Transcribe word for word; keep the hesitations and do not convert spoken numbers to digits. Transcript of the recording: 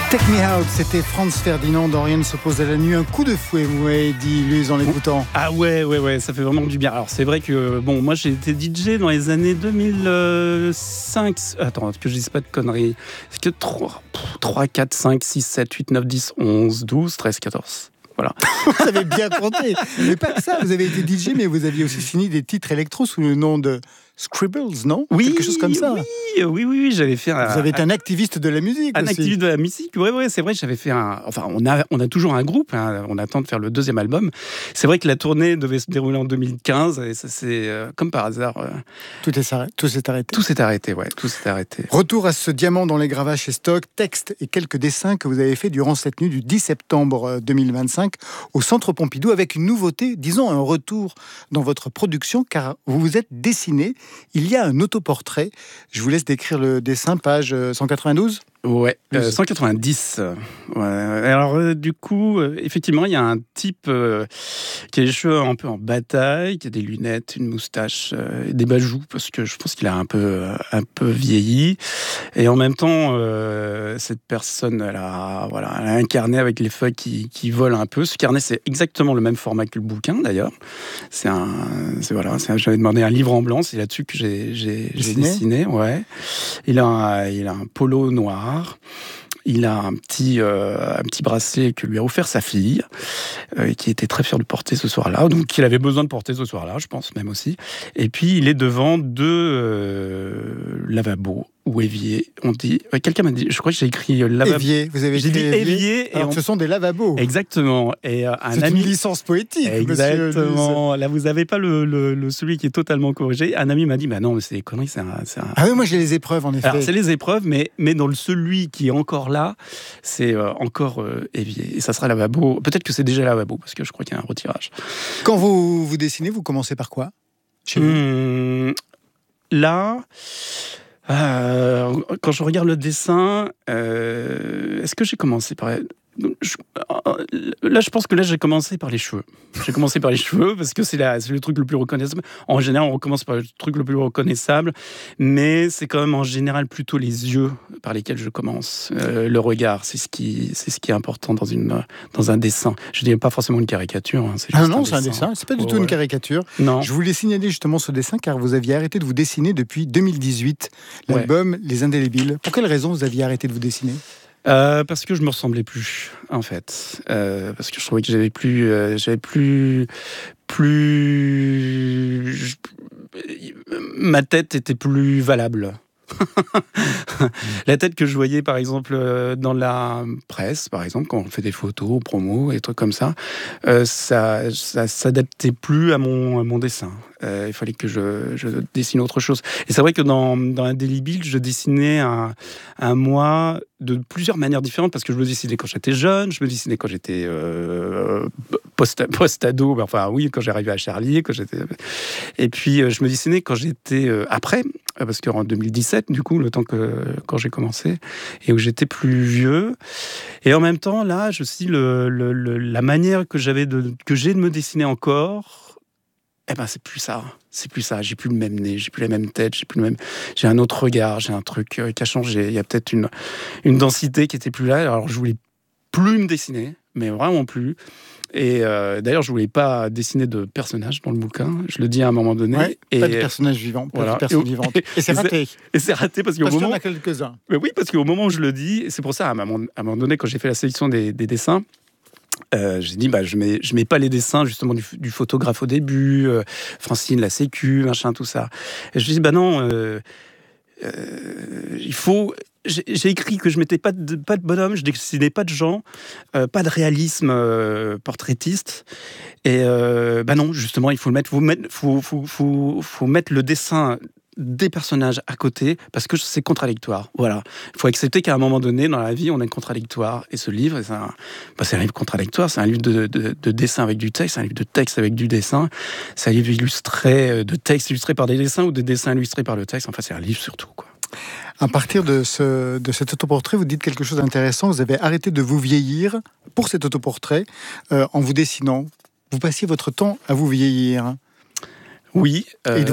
Take Me Out, c'était Franz Ferdinand. Dorian s'oppose à la nuit. Un coup de fouet, vous m'avez dit, Luz, en l'écoutant. Ah ouais, ouais, ouais, ça fait vraiment du bien. Alors c'est vrai que, bon, moi j'ai été D J dans les années deux mille cinq. Attends, que je dise pas de conneries. Est-ce que trois, quatre, cinq, six, sept, huit, neuf, dix, onze, douze, treize, quatorze. Voilà. Vous avez bien compté. Mais pas que ça, vous avez été D J, mais vous aviez aussi signé des titres électro sous le nom de Scribbles, non ? Oui, quelque chose comme ça. Oui, oui, oui, oui, j'avais fait un... Vous avez été un activiste de la musique Un aussi. activiste de la musique, oui, oui, c'est vrai, j'avais fait un... Enfin, on a, on a toujours un groupe, hein, on attend de faire le deuxième album. C'est vrai que la tournée devait se dérouler en deux mille quinze, et ça c'est euh, comme par hasard... Euh... Tout, est, tout s'est arrêté. Tout s'est arrêté, ouais, tout s'est arrêté. Retour à ce diamant dans les gravats chez Stock, textes et quelques dessins que vous avez fait durant cette nuit du dix septembre deux mille vingt-cinq au Centre Pompidou, avec une nouveauté, disons un retour dans votre production, car vous vous êtes dessiné. Il y a un autoportrait. Je vous laisse décrire le dessin, page cent quatre-vingt-douze. Ouais, euh, cent quatre-vingt-dix. Ouais. Alors, euh, du coup, euh, effectivement, il y a un type euh, qui a les cheveux un peu en bataille, qui a des lunettes, une moustache, euh, des bajoux, parce que je pense qu'il a un peu, euh, un peu vieilli. Et en même temps, euh, cette personne, elle a, voilà, elle a un carnet avec les feuilles qui, qui volent un peu. Ce carnet, c'est exactement le même format que le bouquin, d'ailleurs. C'est un, c'est, voilà, c'est un, j'avais demandé un livre en blanc, c'est là-dessus que j'ai, j'ai, j'ai dessiné. Ouais. Il a, un, il a un polo noir. Il a un petit, euh, un petit bracelet que lui a offert sa fille, euh, qui était très fière de porter ce soir-là, donc qu'il avait besoin de porter ce soir-là, je pense même aussi. Et puis il est devant deux euh, lavabos ou éviers. On dit, ouais, quelqu'un m'a dit, je crois que j'ai écrit euh, lavabo. Évier, vous avez j'ai dit évier. évier. Alors et on... ce sont des lavabos. Exactement. Et euh, un c'est ami... une licence poétique. Exactement. Là, vous n'avez pas le, le, le celui qui est totalement corrigé. Un ami m'a dit, bah non, mais c'est des conneries, c'est un, c'est un... Ah oui, moi j'ai les épreuves en effet. Alors c'est les épreuves, mais mais dans le celui qui est encore là, c'est euh, encore euh, évier. Et ça sera lavabo. Peut-être que c'est déjà lavabo parce que je crois qu'il y a un retirage. Quand vous vous dessinez, vous commencez par quoi chez mmh, vous? Là. Euh, quand je regarde le dessin, euh, est-ce que j'ai commencé par... Je, là, je pense que là, j'ai commencé par les cheveux. J'ai commencé par les cheveux parce que c'est, la, c'est le truc le plus reconnaissable. En général, on commence par le truc le plus reconnaissable, mais c'est quand même en général plutôt les yeux par lesquels je commence. Euh, le regard, c'est ce qui, c'est ce qui est important dans une, dans un dessin. Je dirais pas forcément une caricature. Hein, c'est ah juste non, un c'est dessin. un dessin. C'est pas du oh, tout ouais. une caricature. Non. Je voulais signaler justement ce dessin car vous aviez arrêté de vous dessiner depuis deux mille dix-huit. L'album ouais. Les Indélébiles. Pour quelle raison vous aviez arrêté de vous dessiner? Euh, parce que je me ressemblais plus, en fait. Euh, parce que je trouvais que j'avais plus, euh, j'avais plus, plus, je, ma tête était plus valable. La tête que je voyais, par exemple, dans la presse, par exemple, quand on fait des photos, promos, et des trucs comme ça, euh, ça, ça s'adaptait plus à mon, à mon dessin. Euh, il fallait que je, je dessine autre chose. Et c'est vrai que dans, dans Indélébile, je dessinais un, un moi de plusieurs manières différentes, parce que je me dessinais quand j'étais jeune, je me dessinais quand j'étais euh, post, post-ado, ben, enfin oui, quand j'arrivais à Charlie, quand j'étais... et puis je me dessinais quand j'étais euh, après, parce qu'en deux mille dix-sept, du coup, le temps que quand j'ai commencé, et où j'étais plus vieux. Et en même temps, là, je suis le, le, le, la manière que j'avais de, que j'ai de me dessiner encore. Eh ben, c'est plus ça. C'est plus ça. J'ai plus le même nez, j'ai plus la même tête, j'ai plus le même. J'ai un autre regard, j'ai un truc qui a changé. Il y a peut-être une, une densité qui était plus là. Alors, je voulais plus me dessiner, mais vraiment plus. Et euh, d'ailleurs, je voulais pas dessiner de personnage dans le bouquin. Je le dis à un moment donné. Ouais, et pas de personnage vivant, pas voilà. de personne vivante. Et, et c'est raté. Et c'est raté parce qu'au parce moment. Parce qu'il y en a quelques-uns. Mais oui, parce qu'au moment où je le dis, et c'est pour ça, à un moment, à un moment donné, quand j'ai fait la sélection des, des dessins. Euh, j'ai dit, bah, je mets, je mets pas les dessins justement du, du photographe au début, euh, Francine, la sécu, machin, tout ça. Et je dis, bah non, euh, euh, il faut. J'ai, j'ai écrit que je mettais pas de, pas de bonhomme, je dessinais pas de gens, euh, pas de réalisme euh, portraitiste. Et euh, bah non, justement, il faut le mettre, faut mettre, faut, faut, faut, faut mettre le dessin des personnages à côté, parce que c'est contradictoire. Voilà. Il faut accepter qu'à un moment donné, dans la vie, on est contradictoire. Et ce livre, c'est un, bah, c'est un livre contradictoire, c'est un livre de, de, de dessin avec du texte, c'est un livre de texte avec du dessin, c'est un livre illustré, de texte illustré par des dessins ou des dessins illustrés par le texte. Enfin, c'est un livre surtout, quoi. À partir de, ce, de cet autoportrait, vous dites quelque chose d'intéressant. Vous avez arrêté de vous vieillir pour cet autoportrait euh, en vous dessinant. Vous passiez votre temps à vous vieillir. Oui. Euh...